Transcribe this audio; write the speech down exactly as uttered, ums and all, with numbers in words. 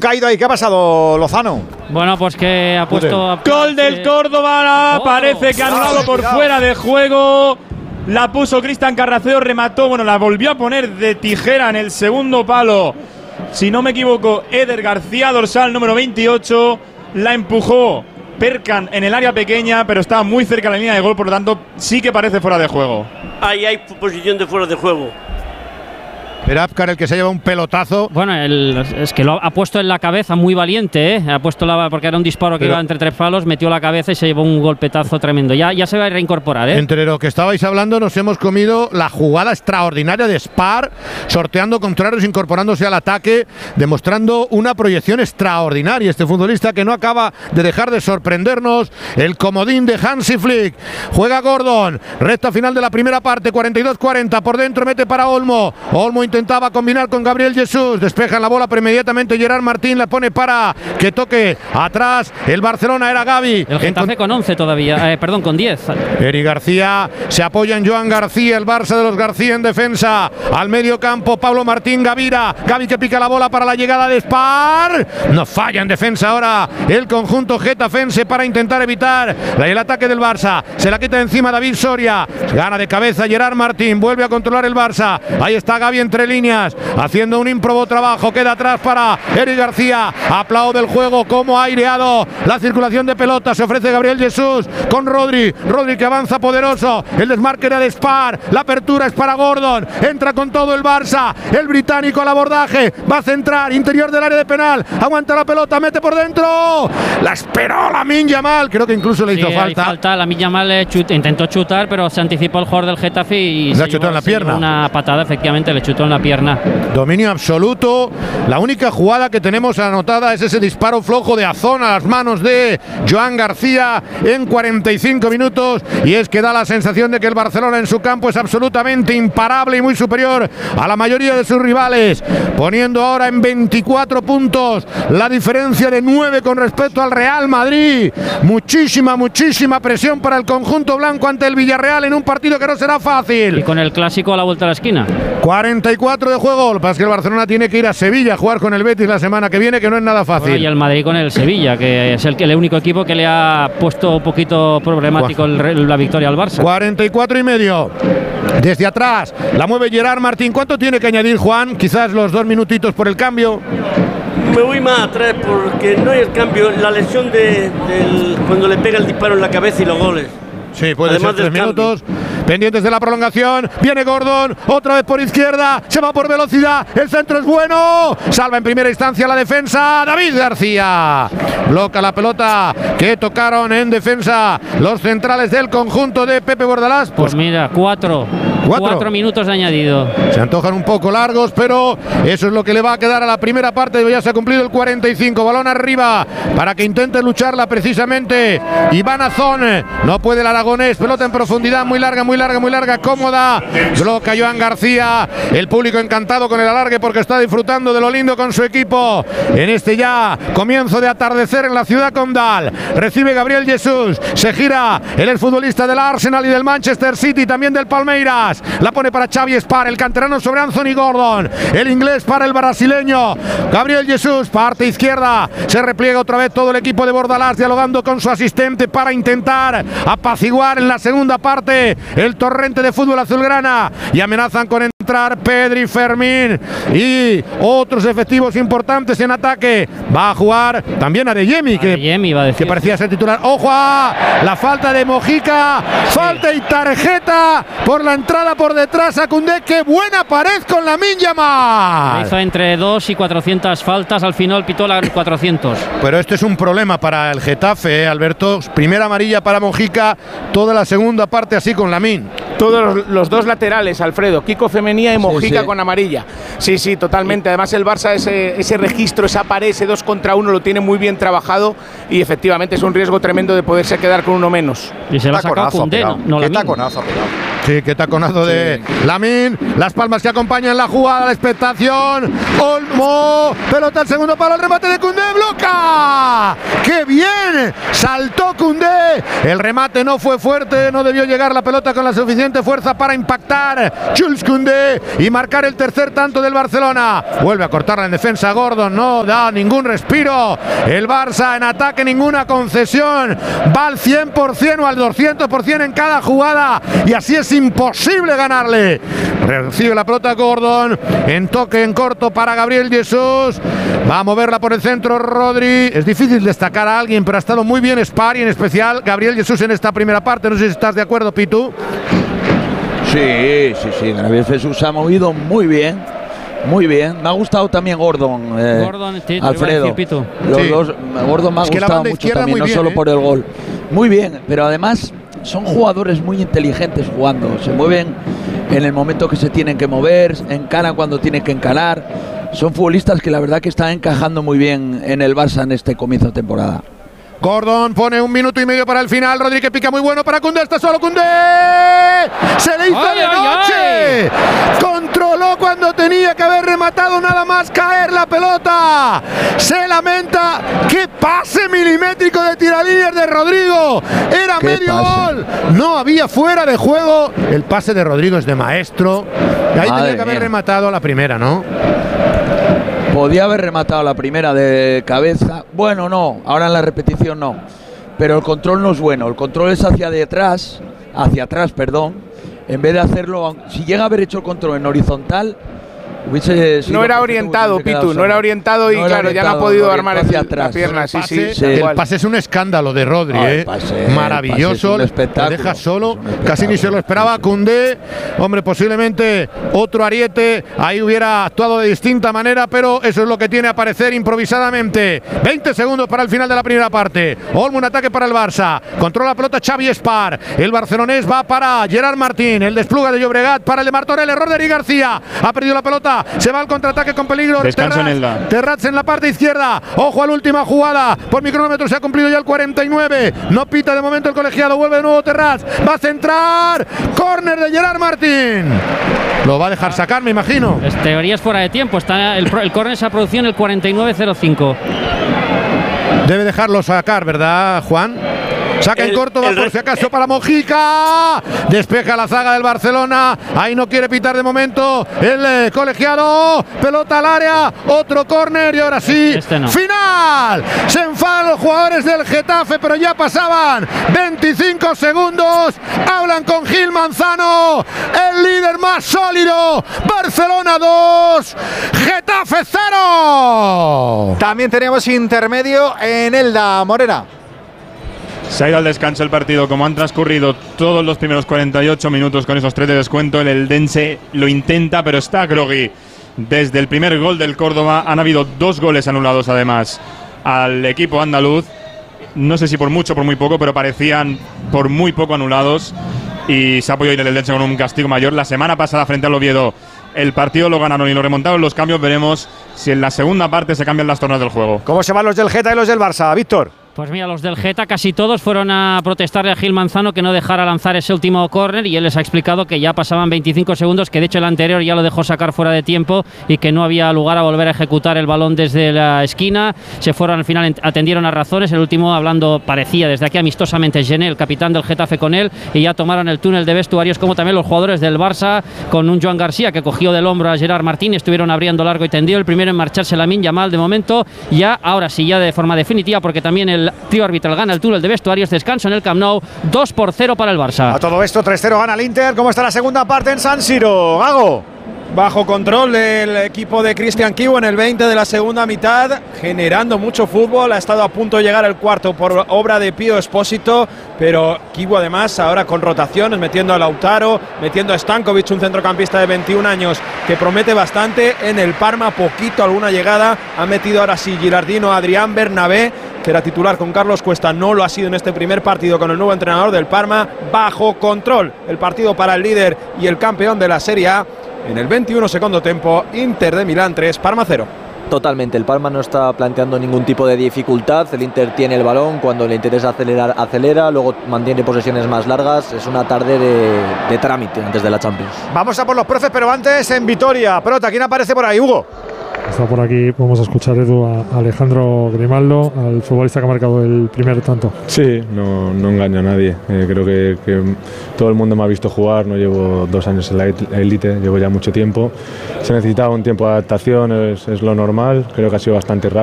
caído ahí. ¿Qué ha pasado, Lozano? Bueno, pues que ha puesto… A Gol del Córdoba, oh, parece que anulado oh, por cuidado. Fuera de juego. La puso Cristian Carraceo, remató, bueno, la volvió a poner de tijera en el segundo palo. Si no me equivoco, Eder García, dorsal número veintiocho, la empujó Perkan en el área pequeña, pero estaba muy cerca de la línea de gol, por lo tanto sí que parece fuera de juego. Ahí hay posición de fuera de juego. Perapcar, el que se lleva un pelotazo. Bueno, el, es que lo ha puesto en la cabeza, muy valiente, ¿eh? Ha puesto la, porque era un disparo que Pero, iba entre tres palos, metió la cabeza y se llevó un golpetazo tremendo. Ya, ya se va a reincorporar, ¿eh? Entre lo que estabais hablando, nos hemos comido la jugada extraordinaria de Spar, sorteando contrarios, incorporándose al ataque, demostrando una proyección extraordinaria. Este futbolista que no acaba de dejar de sorprendernos, el comodín de Hansi Flick. Juega Gordon, recta final de la primera parte, cuarenta y dos cuarenta, por dentro mete para Olmo. Olmo intentaba combinar con Gabriel Jesús, despejan la bola, pero inmediatamente Gerard Martín la pone para que toque atrás. El Barcelona era Gavi. El Getafe con once todavía, eh, perdón, con diez. Eri García se apoya en Joan García, el Barça de los García en defensa. Al medio campo, Pablo Martín Gavira. Gavi que pica la bola para la llegada de Spar. No falla en defensa ahora el conjunto getafense para intentar evitar el ataque del Barça. Se la quita encima David Soria. Gana de cabeza Gerard Martín. Vuelve a controlar el Barça. Ahí está Gavi entre líneas, haciendo un ímprobo trabajo. Queda atrás para Eri García. Aplaude el juego, como ha aireado la circulación de pelota. Se ofrece Gabriel Jesús con Rodri. Rodri que avanza poderoso. El desmarque era de Spar. La apertura es para Gordon. Entra con todo el Barça. El británico al abordaje. Va a centrar. Interior del área de penal. Aguanta la pelota. Mete por dentro. La esperó Lamine Yamal. Creo que incluso le hizo sí, falta. falta. Lamine Yamal chut, intentó chutar, pero se anticipó el jugador del Getafe y le chutó en la pierna. Una patada, efectivamente, le chutó en la pierna. Dominio absoluto. La única jugada que tenemos anotada es ese disparo flojo de Azón a las manos de Joan García en cuarenta y cinco minutos, y es que da la sensación de que el Barcelona en su campo es absolutamente imparable y muy superior a la mayoría de sus rivales, poniendo ahora en veinticuatro puntos la diferencia de nueve con respecto al Real Madrid. Muchísima, muchísima presión para el conjunto blanco ante el Villarreal en un partido que no será fácil. Y con el clásico a la vuelta a la esquina. cuarenta y cuatro de juego. Lo que pasa es que el Barcelona tiene que ir a Sevilla a jugar con el Betis la semana que viene, que no es nada fácil. Bueno, y el Madrid con el Sevilla, que es el, el único equipo que le ha puesto un poquito problemático el, la victoria al Barça. cuarenta y cuatro y medio. Desde atrás la mueve Gerard Martín. ¿Cuánto tiene que añadir Juan? Quizás los dos minutitos por el cambio. Me voy más atrás porque no hay el cambio. La lesión de, del, cuando le pega el disparo en la cabeza y los goles. Sí, puede Además ser tres minutos. Pendientes de la prolongación. Viene Gordon, otra vez por izquierda. Se va por velocidad. El centro es bueno. Salva en primera instancia la defensa. David García bloca la pelota que tocaron en defensa los centrales del conjunto de Pepe Bordalás. Pues, pues mira, cuatro. ¿Cuatro? Cuatro minutos de añadido. Se antojan un poco largos, pero eso es lo que le va a quedar a la primera parte. Ya se ha cumplido el cuarenta y cinco. Balón arriba para que intente lucharla precisamente Iván Azón. No puede el aragonés. Pelota en profundidad, muy larga, muy larga, muy larga, cómoda. Bloca Joan García. El público encantado con el alargue porque está disfrutando de lo lindo con su equipo. En este ya comienzo de atardecer en la ciudad condal. Recibe Gabriel Jesús. Se gira el exfutbolista del Arsenal y del Manchester City, también del Palmeiras. La pone para Xavi Spar, el canterano sobre Anthony Gordon. El inglés para el brasileño Gabriel Jesús, parte izquierda. Se repliega otra vez todo el equipo de Bordalás, dialogando con su asistente para intentar apaciguar en la segunda parte el torrente de fútbol azulgrana. Y amenazan con entrar Pedri, Fermín y otros efectivos importantes en ataque. Va a jugar también Adeyemi, que, Adeyemi va a decir, que parecía ser titular. ¡Ojo a la falta de Mojica! Sí. Falta y tarjeta por la entrada por detrás a Koundé. ¡Qué buena pared con Lamine Yamal! Hizo entre dos y cuatrocientas faltas, al final pitó las cuatrocientos. Pero este es un problema para el Getafe, ¿eh, Alberto? Primera amarilla para Mojica, toda la segunda parte así con Lamine. Todos los dos laterales, Alfredo, Kiko Femenía y Mojica sí, sí. con amarilla. Sí, sí, totalmente. Además el Barça ese, ese registro, esa pared, ese dos contra uno lo tiene muy bien trabajado y efectivamente es un riesgo tremendo de poderse quedar con uno menos. Y se va a sacar Koundé, ¿no? no ¿Qué taconazo ha pegado? Sí, qué taconazo sí. de Lamine. Las palmas que acompañan la jugada, la expectación. Olmo, pelota al segundo palo, el remate de Koundé, bloca. ¡Qué bien! Saltó Koundé. El remate no fue fuerte, no debió llegar la pelota con la suficiente suficiente fuerza para impactar Jules Koundé y marcar el tercer tanto del Barcelona. Vuelve a cortarla en defensa Gordon, no da ningún respiro. El Barça en ataque, ninguna concesión. Va al cien por cien o al doscientos por cien en cada jugada y así es imposible ganarle. Recibe la pelota Gordon en toque en corto para Gabriel Jesús. Va a moverla por el centro Rodri. Es difícil destacar a alguien, pero ha estado muy bien Spar y en especial Gabriel Jesús en esta primera parte. No sé si estás de acuerdo, Pitu. Sí, sí, sí. Gabriel Jesús se ha movido muy bien. Muy bien. Me ha gustado también Gordon. Eh, Gordon, sí, Alfredo. Decir, Pitu. Los sí. dos. Gordon me ha es que gustado mucho también, no bien, solo ¿eh? por el gol. Muy bien, pero además son jugadores muy inteligentes jugando. Se mueven en el momento que se tienen que mover, encaran cuando tienen que encarar. Son futbolistas que la verdad que están encajando muy bien en el Barça en este comienzo de temporada. Gordon pone un minuto y medio para el final. Rodri que pica muy bueno para Koundé. Está solo Koundé. Se le hizo ¡Ay, de ay, noche. Ay! Controló cuando tenía que haber rematado, nada más caer la pelota. Se lamenta. ¡Qué pase milimétrico de tiralíneas de Rodrigo! Era medio pase? Gol. No había fuera de juego. El pase de Rodrigo es de maestro. Y ahí Madre tenía que haber mía. rematado la primera, ¿no? Podía haber rematado la primera de cabeza. Bueno, no, ahora en la repetición no. Pero el control no es bueno. El control es hacia detrás, hacia atrás, perdón. En vez de hacerlo, si llega a haber hecho el control en horizontal, hubiese sido. No era orientado, Pitu, no era orientado y no era claro, orientado, ya no ha podido lo armar orientó hacia el, la atrás. pierna. Sí, Pase, sí, sí. el igual. pase es un escándalo de Rodri, Ah, el ¿eh? pase, Maravilloso. el pase es un espectáculo, le deja solo, es un espectáculo. casi ni se lo esperaba Koundé. Hombre, posiblemente otro ariete ahí hubiera actuado de distinta manera, pero eso es lo que tiene aparecer improvisadamente. veinte segundos para el final de la primera parte. Olmo, un ataque para el Barça. Controla la pelota Xavi Espar. El barcelonés va para Gerard Martín. El despluga de Llobregat para el de Martorell. Error de Eric García. Ha perdido la pelota. Se va al contraataque con peligro. Descanso Terraz, en Elda. Terraz en la parte izquierda. Ojo a la última jugada. Por mi cronómetro se ha cumplido ya el cuarenta y nueve. No pita de momento el colegiado. Vuelve de nuevo Terraz. Va a centrar. Córner de Gerard Martín. Lo va a dejar sacar, me imagino. Es teoría es fuera de tiempo. Está el, el córner se ha producido en el cuarenta y nueve cero cinco. Debe dejarlo sacar, ¿verdad, Juan? Saca El- en corto, va el por re- si acaso para Mojica. Despeja la zaga del Barcelona. Ahí no quiere pitar de momento el eh, colegiado. Pelota al área. Otro córner y ahora sí. Este no. ¡Final! Se enfadan los jugadores del Getafe, pero ya pasaban veinticinco segundos. Hablan con Gil Manzano, el líder más sólido. Barcelona dos, Getafe cero. También tenemos intermedio en Elda, Morena. Se ha ido al descanso el partido. Como han transcurrido todos los primeros cuarenta y ocho minutos con esos tres de descuento, el Eldense lo intenta, pero está groggy. Desde el primer gol del Córdoba han habido dos goles anulados además al equipo andaluz. No sé si por mucho o por muy poco, pero parecían por muy poco anulados. Y se ha podido ir el Eldense con un castigo mayor. La semana pasada frente al Oviedo el partido lo ganaron y lo remontaron los cambios. Veremos si en la segunda parte se cambian las tornas del juego. ¿Cómo se van los del Geta y los del Barça, Víctor? Pues mira, los del Geta casi todos fueron a protestarle a Gil Manzano que no dejara lanzar ese último córner y él les ha explicado que ya pasaban veinticinco segundos, que de hecho el anterior ya lo dejó sacar fuera de tiempo y que no había lugar a volver a ejecutar el balón desde la esquina. Se fueron al final, atendieron a razones, el último hablando parecía desde aquí amistosamente Gené, el capitán del Getafe, con él, y ya tomaron el túnel de vestuarios, como también los jugadores del Barça, con un Joan García que cogió del hombro a Gerard Martín, estuvieron abriendo largo y tendido. El primero en marcharse, Lamine Yamal, de momento ya, ahora sí, ya de forma definitiva, porque también el trío arbitral gana el túnel de vestuarios. Descanso en el Camp Nou, dos por cero para el Barça. A todo esto, tres cero gana el Inter. ¿Cómo está la segunda parte en San Siro? Gago. Bajo control del equipo de Christian Kiwu en el veinte de la segunda mitad, generando mucho fútbol. Ha estado a punto de llegar al cuarto por obra de Pío Expósito, pero Kiwu además ahora con rotaciones, metiendo a Lautaro, metiendo a Stankovic, un centrocampista de veintiún años que promete bastante. En el Parma poquito, alguna llegada. Ha metido ahora sí Gilardino, Adrián Bernabé, que era titular con Carlos Cuesta, no lo ha sido en este primer partido con el nuevo entrenador del Parma. Bajo control el partido para el líder y el campeón de la Serie A. En el veintiuno segundo tiempo, Inter de Milán tres, Parma cero. Totalmente, el Parma no está planteando ningún tipo de dificultad. El Inter tiene el balón, cuando le interesa acelerar, acelera, luego mantiene posesiones más largas. Es una tarde de, de trámite antes de la Champions. Vamos a por los profes, pero antes en Vitoria. Prota, ¿quién aparece por ahí, Hugo? Está por aquí, vamos a escuchar, Edu, a Alejandro Grimaldo, al futbolista que ha marcado el primer tanto. Sí, no, no engaño a nadie. Eh, creo que, que todo el mundo me ha visto jugar, no llevo dos años en la élite, llevo ya mucho tiempo. Se necesitaba un tiempo de adaptación, es, es lo normal, creo que ha sido bastante rápido.